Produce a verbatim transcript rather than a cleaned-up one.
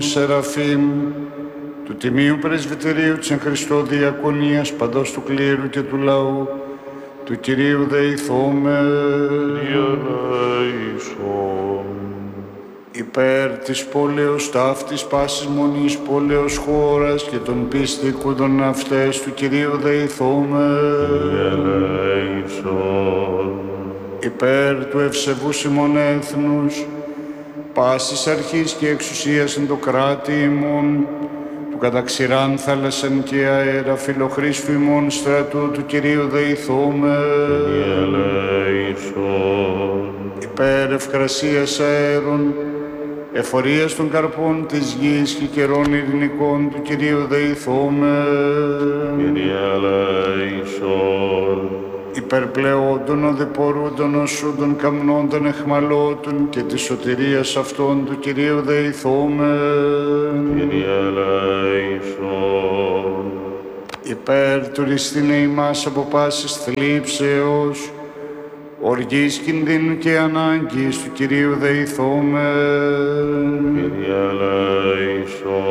Σεραφείμ, του Τιμίου Πρεσβυτερίου της εν Χριστώ Διακονίας παντός του κλήρου και του λαού, του Κυρίου δεηθώμε. Υπέρ της πόλεως ταύτης πάσης μονής πόλεως χώρας και των πίστικούντων αυτές του Κυρίου δεηθώμε. Υπέρ του ευσεβούς ημών έθνους, πάσης αρχής και εξουσίας εν το κράτη ημών, του καταξηράν θάλασσαν και αέρα φιλοχρήστου ημών στρατού του Κυρίου δεηθώμε. Υπέρ ευκρασίας αέρων, εφορίας των καρπών της γης και καιρών ειρηνικών του Κυρίου δεηθώμε. Υπερπλεόντων οδηπορούντων οσούντων καμνόντων εχμαλώτων και της σωτηρίας αυτών του Κυρίου δεηθώμε. Υπέρ του ρηστίνε ημάς από πάσης θλίψεως, οργής κινδύνου και ανάγκης του Κυρίου δεηθώμε.